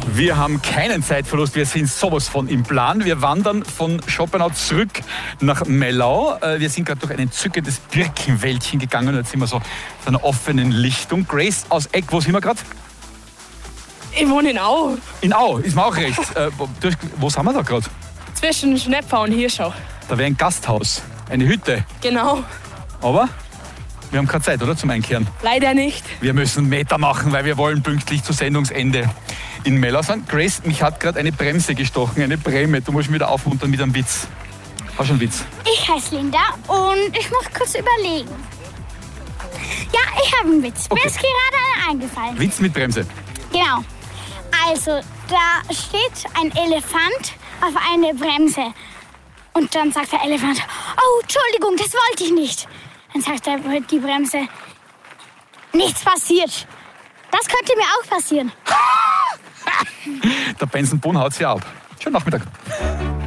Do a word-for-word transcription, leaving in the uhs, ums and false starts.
Wir haben keinen Zeitverlust, wir sind sowas von im Plan. Wir wandern von Schopenhau zurück nach Mellau. Wir sind gerade durch ein entzückendes Birkenwäldchen gegangen. Jetzt sind wir so auf einer offenen Lichtung. Grace aus Eck, wo sind wir gerade? Ich wohne in Au. In Au, ist mir auch recht. äh, wo, wo sind wir da gerade? Zwischen Schnepfer und Hirschau. Da wäre ein Gasthaus, eine Hütte. Genau. Aber wir haben keine Zeit, oder, zum Einkehren? Leider nicht. Wir müssen Meter machen, weil wir wollen pünktlich zu Sendungsende in Mellau sein. Grace, mich hat gerade eine Bremse gestochen, eine Breme. Du musst mich wieder aufmuntern mit einem Witz. Hast du einen Witz? Ich heiße Linda und ich muss kurz überlegen. Ja, ich habe einen Witz. Okay. Mir ist gerade einer eingefallen. Witz mit Bremse. Genau. Also, da steht ein Elefant auf eine Bremse. Und dann sagt der Elefant, oh, Entschuldigung, das wollte ich nicht. Dann sagt der, die Bremse, nichts passiert. Das könnte mir auch passieren. Der Benson Bohn haut sie ab. Schönen Nachmittag.